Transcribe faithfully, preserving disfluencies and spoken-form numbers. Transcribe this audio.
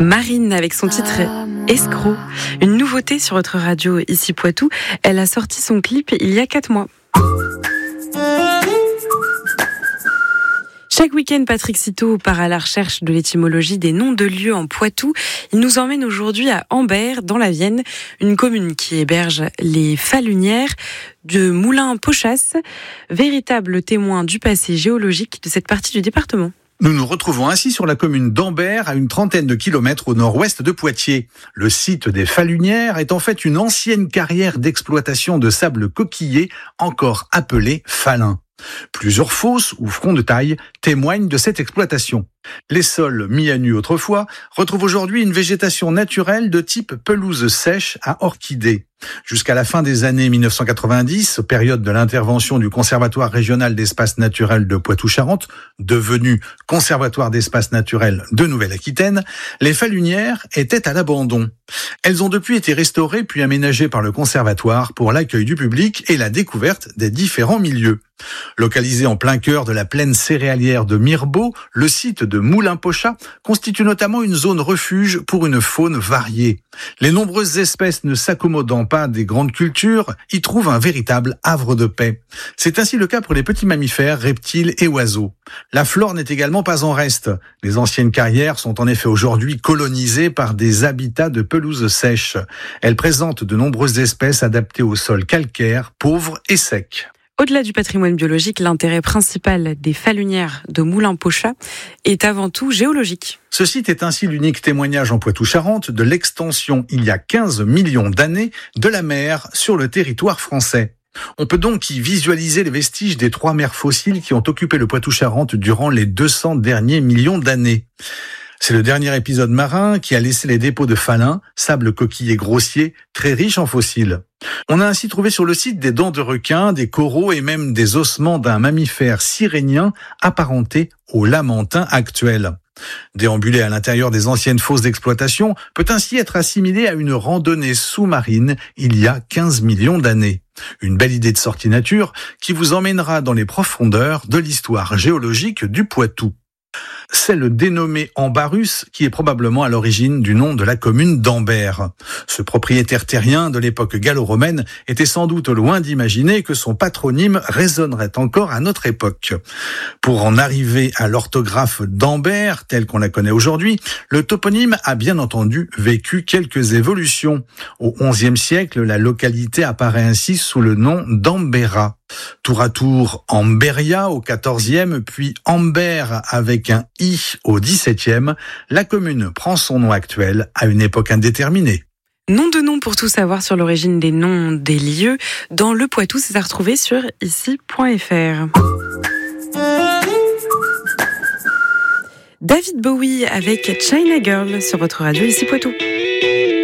Marine avec son titre Escroc, une nouveauté sur votre radio ici Poitou. Elle a sorti son clip il y a quatre mois. Chaque week-end, Patrick Citeau part à la recherche de l'étymologie des noms de lieux en Poitou. Il nous emmène aujourd'hui à Ambert, dans la Vienne, une commune qui héberge les falunières de Moulins-Pochas, véritable témoin du passé géologique de cette partie du département. Nous nous retrouvons ainsi sur la commune d'Ambert, à une trentaine de kilomètres au nord-ouest de Poitiers. Le site des Falunières est en fait une ancienne carrière d'exploitation de sable coquillé, encore appelée Falin. Plusieurs fosses ou fronts de taille témoignent de cette exploitation. Les sols mis à nu autrefois retrouvent aujourd'hui une végétation naturelle de type pelouse sèche à orchidées. Jusqu'à la fin des années mille neuf cent quatre-vingt-dix, période de l'intervention du Conservatoire régional d'espaces naturels de Poitou-Charentes, devenu Conservatoire d'espaces naturels de Nouvelle-Aquitaine, les falunières étaient à l'abandon. Elles ont depuis été restaurées puis aménagées par le Conservatoire pour l'accueil du public et la découverte des différents milieux. Localisé en plein cœur de la plaine céréalière de Mirebeau, le site de Moulins-Pochas constitue notamment une zone refuge pour une faune variée. Les nombreuses espèces ne s'accommodant pas des grandes cultures y trouvent un véritable havre de paix. C'est ainsi le cas pour les petits mammifères, reptiles et oiseaux. La flore n'est également pas en reste. Les anciennes carrières sont en effet aujourd'hui colonisées par des habitats de pelouses sèches. Elles présentent de nombreuses espèces adaptées aux sols calcaires, pauvres et secs. Au-delà du patrimoine biologique, l'intérêt principal des falunières de Moulins-Pochas est avant tout géologique. Ce site est ainsi l'unique témoignage en Poitou-Charentes de l'extension, il y a quinze millions d'années, de la mer sur le territoire français. On peut donc y visualiser les vestiges des trois mers fossiles qui ont occupé le Poitou-Charentes durant les deux cents derniers millions d'années. C'est le dernier épisode marin qui a laissé les dépôts de Falin, sable coquillé grossier, très riche en fossiles. On a ainsi trouvé sur le site des dents de requin, des coraux et même des ossements d'un mammifère sirénien apparenté au lamentin actuel. Déambuler à l'intérieur des anciennes fosses d'exploitation peut ainsi être assimilé à une randonnée sous-marine il y a quinze millions d'années. Une belle idée de sortie nature qui vous emmènera dans les profondeurs de l'histoire géologique du Poitou. C'est le dénommé Ambarus qui est probablement à l'origine du nom de la commune d'Ambert. Ce propriétaire terrien de l'époque gallo-romaine était sans doute loin d'imaginer que son patronyme résonnerait encore à notre époque. Pour en arriver à l'orthographe d'Ambert, telle qu'on la connaît aujourd'hui, le toponyme a bien entendu vécu quelques évolutions. Au onzième siècle, la localité apparaît ainsi sous le nom d'Ambera. Tour à tour Amberia au quatorzième, puis Ambert avec un I au dix-septième, la commune prend son nom actuel à une époque indéterminée. Nom de nom pour tout savoir sur l'origine des noms des lieux dans le Poitou, c'est à retrouver sur ici point f r. David Bowie avec China Girl sur votre radio ici Poitou.